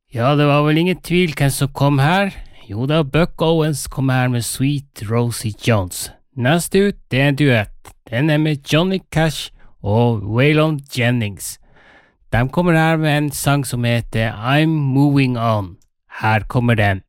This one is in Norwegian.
Ja, det var vel ingen tvil hvem som kom her. Jo da, Buck Owens kom her med Sweet Rosie Jones. Neste ut, det er en duett. Den er med Johnny Cash og Waylon Jennings. De kommer her med en sang som heter I'm Moving On. Her kommer den.